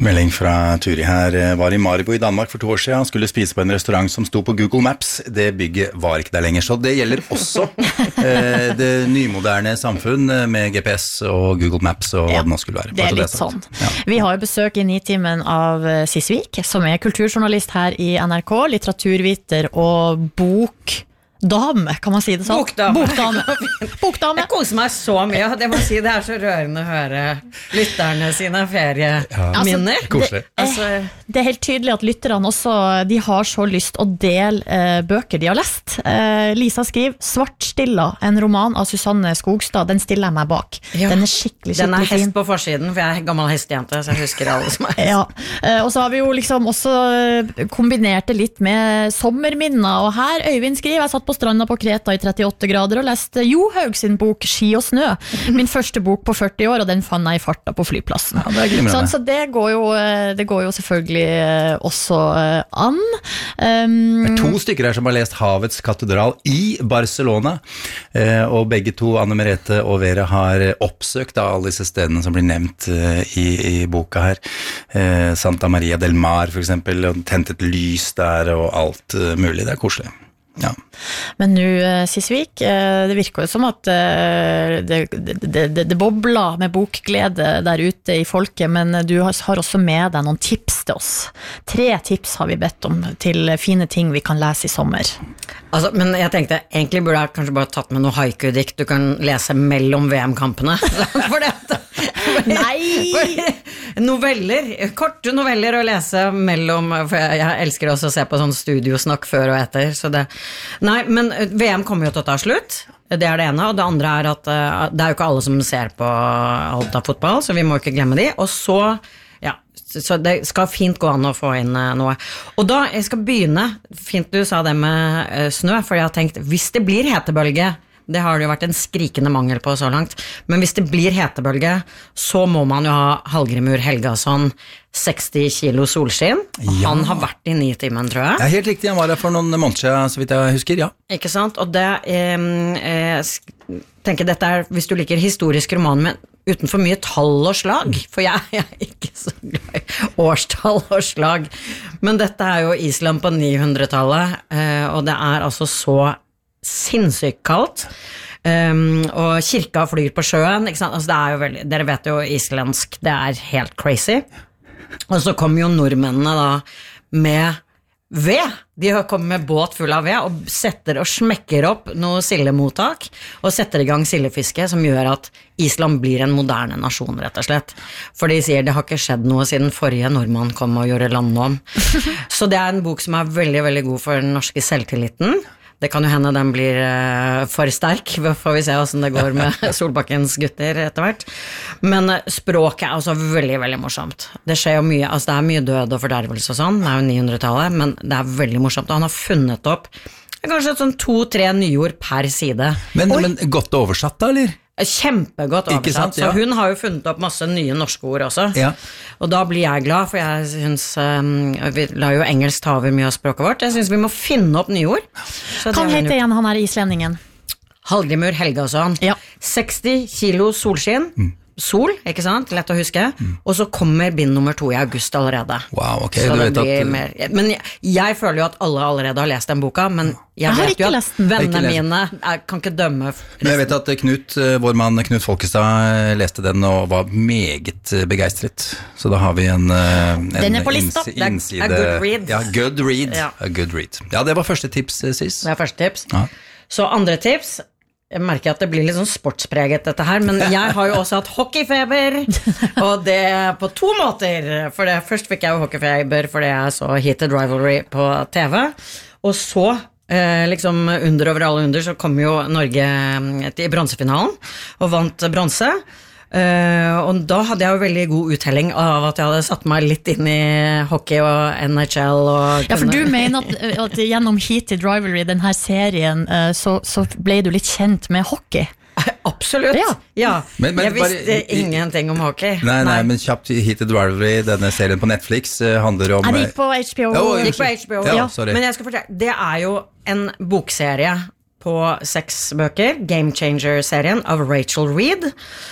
Melding fra Turi her. Var i Maribo i Danmark for 2 år siden. Skulle spise på en restaurant som sto på Google Maps. Det bygget var ikke der lenger, så det gjelder også det nymoderne samfunn med GPS og Google Maps og hva det nå skulle være. Det litt sånn. Vi har jo besøk i Nitimen av Sisvik, som kulturjournalist her i NRK, litteraturviter og bokdame, kan man si det sånn? Bokdame. Jeg koser meg så mye, det må si, det så rørende å høre lytterne sine ferieminner. Det helt tydelig at lytterne også, de har så lyst å dele bøker de har lest. Lisa skriver, Svartstilla, en roman av Susanne Skogstad, den stiller jeg meg bak. Den skikkelig fin. Den hest på forsiden, for jeg gammel hestejente, så jeg husker alle som og så har vi jo liksom også kombinert det litt med sommerminner, og her Øyvind skriver, jeg satt på stranda på Kreta i 38 grader og leste Johaug sin bok Ski og snø, min første bok på 40 år, og den fant jeg i farta på flyplassen. Så det går jo selvfølgelig også an. Det 2 stykker her som har lest Havets katedral i Barcelona, og begge 2, Anne Merete og Vera, har oppsøkt alle disse stedene som blir nevnt i boka her. Santa Maria del Mar for eksempel, og tent et lys der og alt mulig, det koselig. Ja. Men nå, Sisvik, det virker jo som at det bobler med bokglede der ute i folket, men du har også med deg noen tips til oss. 3 tips har vi bedt om til fine ting vi kan lese i sommer. Altså, men jeg tenkte, egentlig burde jeg kanskje bare tatt med noe haiku-dikt du kan lese mellom VM-kampene. For dette. Nei! Noveller, korte noveller å lese mellom, for jeg elsker også å se på sånn studiosnakk før og etter, så det. Nei, men VM kommer jo til å ta slutt, det det ene, og det andre at det jo ikke alle som ser på alt av fotball, så vi må ikke glemme de, og så det skal fint gå an å få inn noe. Og da, jeg skal begynne, fint du sa det med snø, for jeg har tenkt, hvis det blir hetebølge, det har det jo vært en skrikende mangel på så langt, men hvis det blir hetebølge, så må man jo ha Hallgrimur Helgason 60 kilo solskinn. Han har vært i Nitimen, tror jeg. Ja, helt riktig, han var der for noen måneder, så vidt jeg husker, Ikke sant? Og det, tenker dette hvis du liker historisk roman, men uten for mye tall og slag, for jeg ikke så glad i årstall og slag, men dette jo Island på 900-tallet, og det altså så sinnssykt kaldt, og kirka flyr på sjøen, ikke sant? Altså det jo veldig, dere vet jo islandsk, det helt crazy, og så kommer jo nordmennene da med ved, de kommer med båt full av ved og setter og smekker opp noe sildemottak og setter i gang sildefiske som gjør at Island blir en moderne nasjon rett og slett, for de sier det har ikke skjedd noe siden forrige nordmann kom og gjorde landet om. Så det en bok som veldig, veldig god for den norske selvtilliten. Det kan jo hende den blir for sterk, får vi se hvordan det går med Solbakkens gutter etter hvert. Men språket også veldig, veldig morsomt. Det skjer jo mye, altså det mye død og fordervelse og sånn, det jo 900-tallet, men det veldig morsomt, og han har funnet opp kanskje sånn 2-3 nyord per side. Men godt oversatt da, eller? Kjempegodt oversatt, så hun har jo funnet opp masse nye norske ord også, og da blir jeg glad, for jeg synes vi lar jo engelsk ta over mye av språket vårt, jeg synes vi må finne opp nye ord. Kan hete igjen han islendingen? Hallgrimur Helgason, 60 kilo solskinn, sol, ikke sant? Lett å huske, og så kommer bind nummer 2 i august allerede. Wow, ok. Så det blir mer. Men jeg føler jo at alle allerede har lest den boka, men jeg vet jo at vennene mine kan ikke dømme. Men jeg vet at Knut, vår mann Knut Folkestad, leste den og var meget begeistret. Så da har vi en den på lista. Innside. Good read. Ja, good read. A good read. Ja, det var første tips, Sis. Det første tips. Så andre tips. Jeg merker at det blir litt sånn sportspreget dette her, men jeg har jo også hatt hockeyfeber, og det på 2 måter. For først fikk jeg jo hockeyfeber fordi jeg så Heated Rivalry på TV, og så, liksom under over alle under, så kom jo Norge til bronsefinalen, og vant bronse. Og da hadde jeg jo veldig god uttelling av at jeg hadde satt meg litt inn i hockey og NHL og for du mener at gjennom Heated Rivalry, den her serien, så ble du litt kjent med hockey? Absolutt, men jeg visste ingenting om hockey. Nei, men kjapt Heated Rivalry, denne serien på Netflix handler om... Jeg gikk på HBO. Men jeg skal fortelle, det jo en bokserie på 6 bøker, Game Changer-serien av Rachel Reed.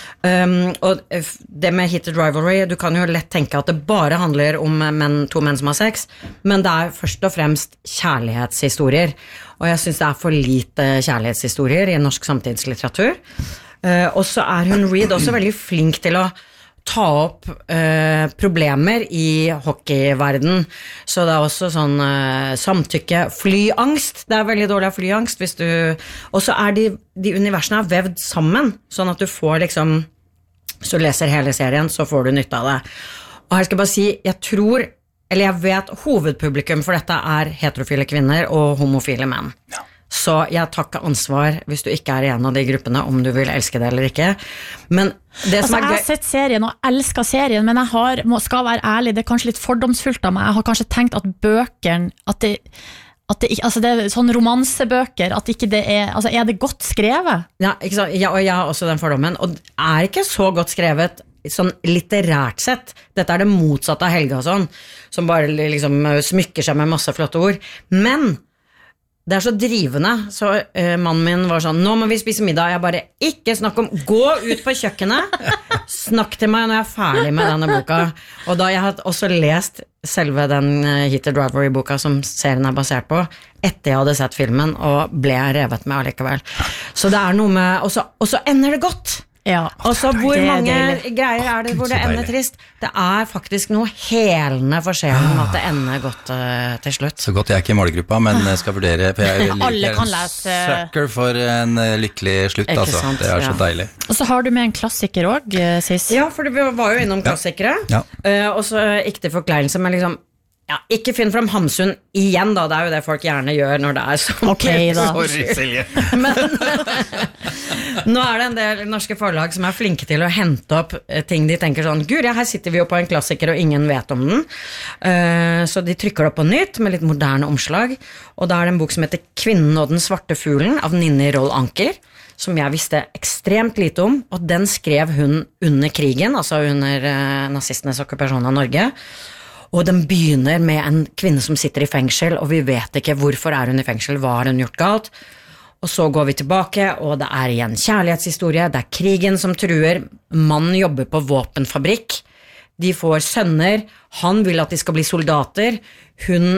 Og det med Heated Rivalry, du kan jo lett tenke at det bare handler om to menn som har sex, men det først og fremst kjærlighetshistorier. Og jeg synes det for lite kjærlighetshistorier i norsk samtidslitteratur. Og så hun Reed også veldig flink til å ta opp problemer i hockeyverden, så det også sånn samtykke, flyangst, det veldig dårlig av flyangst hvis du, og så de universene vevd sammen, sånn at du får liksom, så du leser hele serien, så får du nytte av det. Og her skal jeg bare si, jeg vet hovedpublikum for dette heterofile kvinner og homofile menn. Ja. Så jeg tar ikke ansvar hvis du ikke i en av de gruppene, om du vil elske det eller ikke. Men det som jeg har sett serien og elsket serien, men jeg skal være ærlig, det kanskje litt fordomsfullt av meg. Jeg har kanskje tenkt at bøkene, at det sånn romansebøker, at ikke det altså det godt skrevet? Ja, ikke sant? Og jeg har også den fordommen, og det ikke så godt skrevet sånn litterært sett. Dette det motsatte av Helgason, som bare liksom smykker seg med masse flotte ord. Men det så drivende, så mannen min var sånn, nå må vi spise middag, jeg bare, ikke snakk om, gå ut på kjøkkenet, snakk til meg når jeg ferdig med denne boka, og da jeg hadde også lest selve den Heated Rivalry-boka som serien basert på, etter jeg hadde sett filmen, og ble revet med allikevel. Så det noe med, og så ender det godt. Ja, og så hvor mange greier det hvor det ender trist. Det faktisk noe helende for sjelen at det ender godt til slutt. Så godt jeg ikke i målgruppa, men jeg skal vurdere, for jeg alle kan lese sucker for en lykkelig slutt, altså. Sant, det så deilig. Og så har du med en klassiker også, Sis. Ja, for vi var jo innom klassikere, og så ikke til forkleinelse, men liksom ikke finn frem Hamsun igjen da, det jo det folk gjerne gjør når det sånn. Ok da. Sorry, Silje. Men nå det en del norske forlag som flinke til å hente opp ting de tenker sånn, gud, her sitter vi jo på en klassiker og ingen vet om den. Så de trykker det opp på nytt med litt moderne omslag, og da det en bok som heter Kvinnen og den svarte fuglen av Ninni Roll Anker, som jeg visste ekstremt lite om, og den skrev hun under krigen, altså under nazistenes okkupasjon av Norge. Og den begynner med en kvinne som sitter i fengsel, og vi vet ikke hvorfor hun i fengsel, hva har hun gjort galt. Og så går vi tilbake, og det igjen kjærlighetshistorie, det krigen som truer, mannen jobber på våpenfabrikk, de får sønner, han vil at de skal bli soldater, hun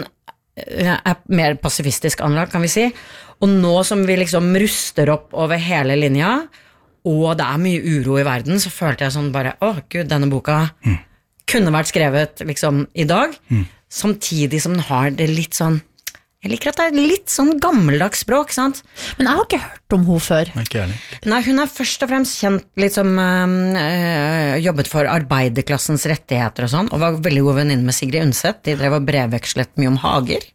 mer pasifistisk anlagt, kan vi si, og nå som vi liksom ruster opp over hele linja, og det mye uro i verden, så følte jeg sånn bare, Gud, denne boka kunne vært skrevet liksom i dag, samtidig som den har det litt sånn, jeg liker at det litt sånn gammeldags språk, sant? Men jeg har ikke hørt om henne før. Nei, hun først og fremst kjent litt som jobbet for arbeiderklassens rettigheter og sånn, og var veldig god venninne med Sigrid Undset, de drev og brevvekslet mye om hager.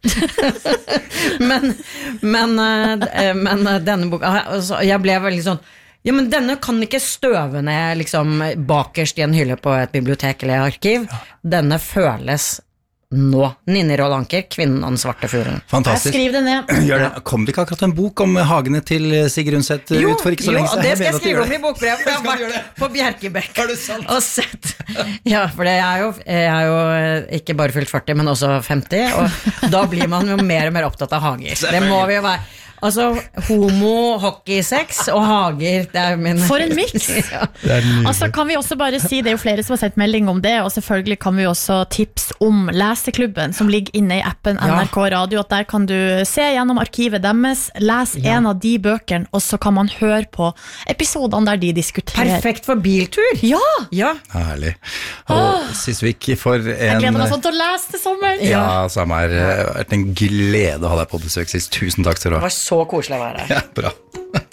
men denne boka, jeg ble veldig sånn, ja, men denne kan ikke støve ned liksom, bakerst i en hylle på et bibliotek eller arkiv. Denne føles nå. Ninni Roll Anker, Kvinnen og den svarte fuglen. Fantastisk. Jeg skriver det ned. Kom det ikke akkurat en bok om hagene til Sigrid Undset ut for ikke så lenge? Jo, det skal jeg skrive om i bokbrev, for jeg har vært på Bjerkebekk og sett. Ja, for det jeg jo ikke bare fylt 40, men også 50, og da blir man jo mer og mer opptatt av hager. Det må vi jo være. Altså, homo, hockey, sex og hager, det min... For en mix! Ja. Altså, kan vi også bare si, det jo flere som har sendt melding om det, og selvfølgelig kan vi også tips om leseklubben, som ligger inne i appen NRK Radio, at der kan du se gjennom arkivet deres, les en av de bøkene, og så kan man høre på episodene der de diskuterer. Perfekt for biltur! Ja! Herlig. Og Sisvik, for en... Jeg gleder meg sånn til å lese det sommer! Ja, samme vært en glede å ha deg på besøk sist. Tusen takk skal du ha. Det var så koselig å være her. Ja, bra.